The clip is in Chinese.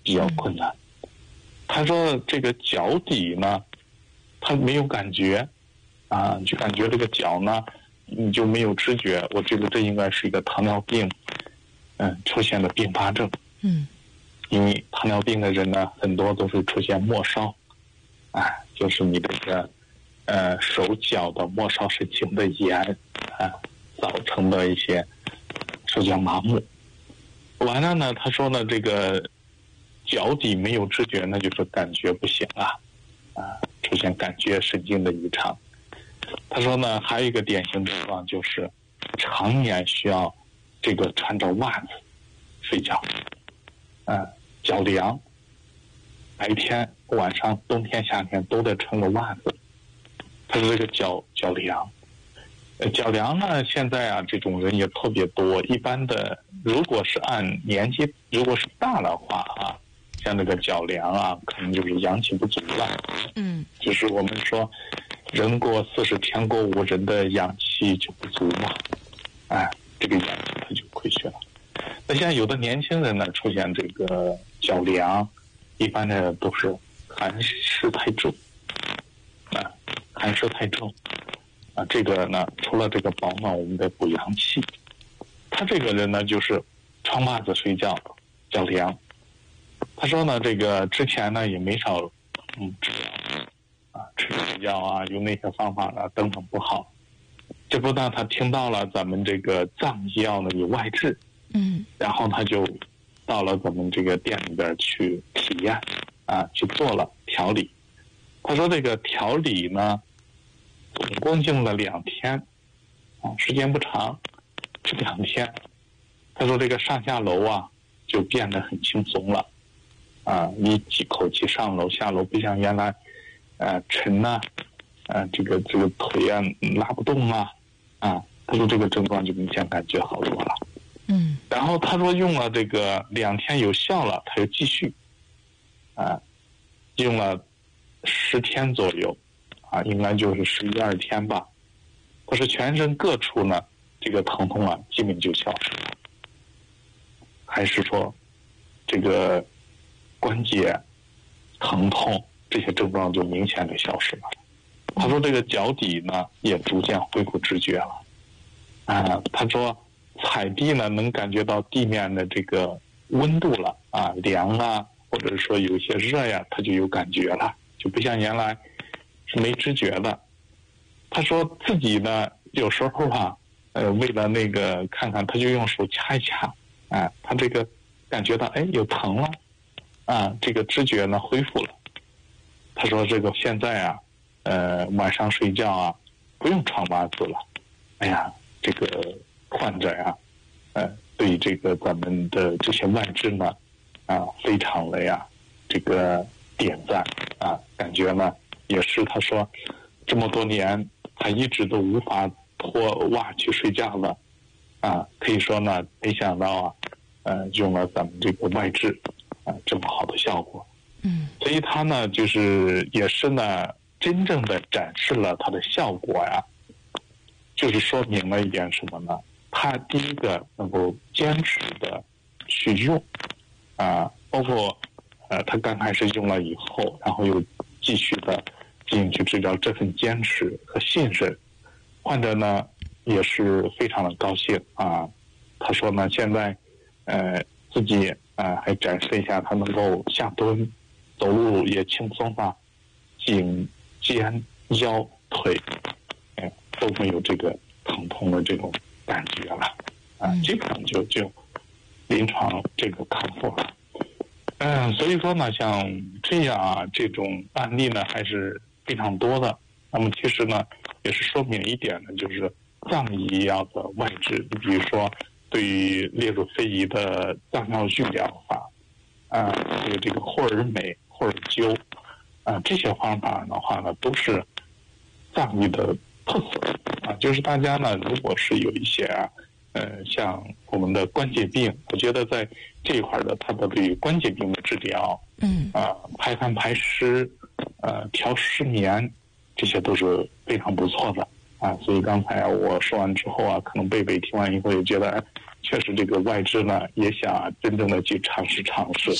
比较困难。他说这个脚底呢，他没有感觉啊，就感觉这个脚呢，你就没有知觉。我觉得这应该是一个糖尿病，出现的并发症。因为糖尿病的人呢，很多都是出现末梢，就是你这个手脚的末梢神经的炎造成的一些手脚麻木。完了呢，他说呢，这个脚底没有知觉，那就是感觉不行出现感觉神经的异常。他说呢，还有一个典型症状就是常年需要这个穿着袜子睡觉，脚凉，白天晚上冬天夏天都得穿个袜子。他说这个脚凉，脚凉呢，现在这种人也特别多。一般的，如果是按年纪，如果是大的话像这个脚凉可能就是阳气不足了。就是我们说，人过40天过5，人的阳气就不足嘛，这个阳气它就亏缺了。那现在有的年轻人呢，出现这个脚凉，一般的都是寒湿太重，寒湿太重这个呢，除了这个保暖，我们得补阳气。他这个人呢，就是穿袜子睡觉，脚凉。他说呢，这个之前呢也没少治疗吃水药用那些方法等等不好。这不但他听到了咱们这个藏医药呢有外治，然后他就到了咱们这个店里边去体验去做了调理。他说这个调理呢，总共用了2天时间不长，这2天他说这个上下楼就变得很轻松了一几口气上楼下楼，不像原来沉这个腿拉不动他说这个症状就明显感觉好多了。然后他说用了这个2天有效了，他又继续用了10天左右应该就是11、12天吧。他说全身各处呢，这个疼痛基本就消失了。还是说这个关节疼痛这些症状就明显的消失了。他说这个脚底呢也逐渐恢复知觉了他说踩地呢能感觉到地面的这个温度了凉或者说有一些热他就有感觉了，就不像原来是没知觉的。他说自己呢有时候为了那个看看，他就用手掐一掐他这个感觉到有疼了这个知觉呢恢复了。他说这个现在晚上睡觉不用穿袜子了。这个患者对这个咱们的这些外治呢非常的这个点赞感觉呢也是他说这么多年他一直都无法脱袜去睡觉了可以说呢没想到用了咱们这个外治这么好的效果。所以他呢就是也是呢真正的展示了他的效果就是说明了一点什么呢？他第一个能够坚持的去用包括他刚开始用了以后，然后又继续的进行去治疗，这份坚持和信任，患者呢也是非常的高兴他说呢现在自己还展示一下他能够下蹲走路也轻松颈肩腰腿都没有这个疼痛的这种感觉了基本上就临床这个康复了。所以说呢像这样这种案例呢还是非常多的。那么其实呢也是说明一点呢，就是藏医药的外治，比如说对于列入非遗的藏药浴疗法还有这个霍尔美、霍尔灸这些方法的话呢都是藏医的特色就是大家呢如果是有一些像我们的关节病，我觉得在这一块的它的对于关节病的治疗排痰排湿调失眠，这些都是非常不错的所以刚才我说完之后可能贝贝听完以后也觉得确实这个外治呢也想真正的去尝试